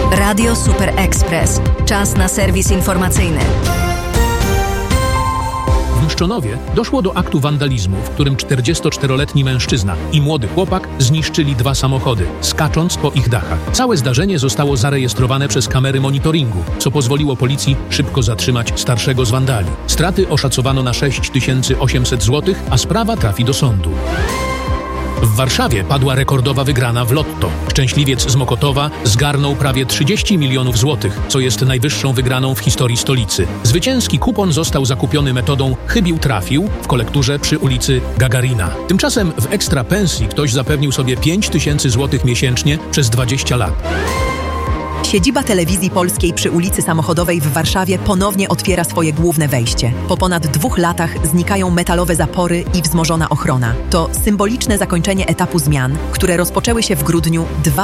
Radio Super Express. Czas na serwis informacyjny. W Mszczonowie doszło do aktu wandalizmu, w którym 44-letni mężczyzna i młody chłopak zniszczyli 2 samochody, skacząc po ich dachach. Całe zdarzenie zostało zarejestrowane przez kamery monitoringu, co pozwoliło policji szybko zatrzymać starszego z wandali. Straty oszacowano na 6800 zł, a sprawa trafi do sądu. W Warszawie padła rekordowa wygrana w lotto. Szczęśliwiec z Mokotowa zgarnął prawie 30 milionów złotych, co jest najwyższą wygraną w historii stolicy. Zwycięski kupon został zakupiony metodą chybił-trafił w kolekturze przy ulicy Gagarina. Tymczasem w ekstra pensji ktoś zapewnił sobie 5000 złotych miesięcznie przez 20 lat. Siedziba Telewizji Polskiej przy ulicy Samochodowej w Warszawie ponownie otwiera swoje główne wejście. Po ponad 2 latach znikają metalowe zapory i wzmożona ochrona. To symboliczne zakończenie etapu zmian, które rozpoczęły się w grudniu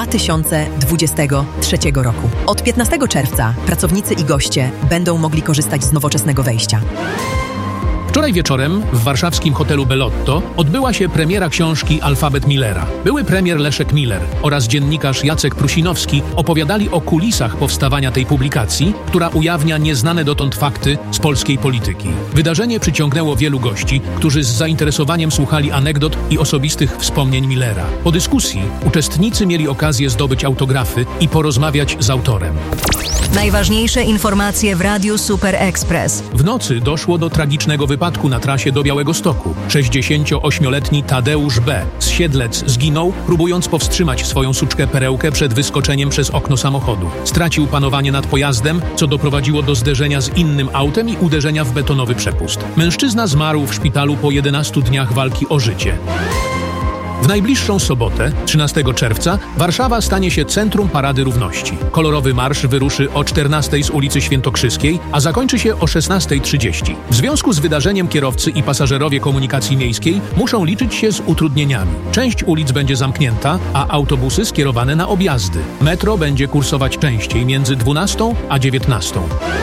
2023 roku. Od 15 czerwca pracownicy i goście będą mogli korzystać z nowoczesnego wejścia. Wczoraj wieczorem w warszawskim hotelu Bellotto odbyła się premiera książki Alfabet Millera. Były premier Leszek Miller oraz dziennikarz Jacek Prusinowski opowiadali o kulisach powstawania tej publikacji, która ujawnia nieznane dotąd fakty z polskiej polityki. Wydarzenie przyciągnęło wielu gości, którzy z zainteresowaniem słuchali anegdot i osobistych wspomnień Millera. Po dyskusji uczestnicy mieli okazję zdobyć autografy i porozmawiać z autorem. Najważniejsze informacje w Radiu Super Express. W nocy doszło do tragicznego wypadku na trasie do Białegostoku. 68-letni Tadeusz B. z Siedlec zginął, próbując powstrzymać swoją suczkę Perełkę przed wyskoczeniem przez okno samochodu. Stracił panowanie nad pojazdem, co doprowadziło do zderzenia z innym autem i uderzenia w betonowy przepust. Mężczyzna zmarł w szpitalu po 11 dniach walki o życie. W najbliższą sobotę, 13 czerwca, Warszawa stanie się centrum Parady Równości. Kolorowy marsz wyruszy o 14 z ulicy Świętokrzyskiej, a zakończy się o 16:30. W związku z wydarzeniem kierowcy i pasażerowie komunikacji miejskiej muszą liczyć się z utrudnieniami. Część ulic będzie zamknięta, a autobusy skierowane na objazdy. Metro będzie kursować częściej między 12 a 19.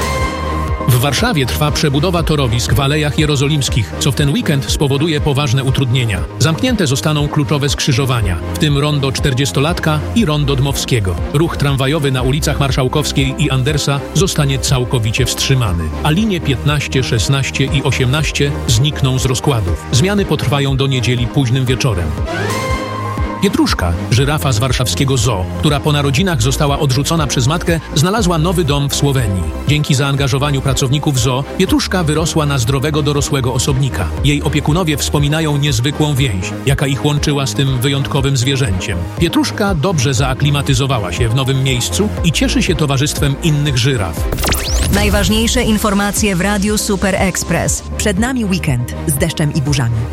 W Warszawie trwa przebudowa torowisk w Alejach Jerozolimskich, co w ten weekend spowoduje poważne utrudnienia. Zamknięte zostaną kluczowe skrzyżowania, w tym rondo 40-latka i rondo Dmowskiego. Ruch tramwajowy na ulicach Marszałkowskiej i Andersa zostanie całkowicie wstrzymany, a linie 15, 16 i 18 znikną z rozkładów. Zmiany potrwają do niedzieli późnym wieczorem. Pietruszka, żyrafa z warszawskiego zoo, która po narodzinach została odrzucona przez matkę, znalazła nowy dom w Słowenii. Dzięki zaangażowaniu pracowników zoo, Pietruszka wyrosła na zdrowego dorosłego osobnika. Jej opiekunowie wspominają niezwykłą więź, jaka ich łączyła z tym wyjątkowym zwierzęciem. Pietruszka dobrze zaaklimatyzowała się w nowym miejscu i cieszy się towarzystwem innych żyraf. Najważniejsze informacje w Radiu Super Express. Przed nami weekend z deszczem i burzami.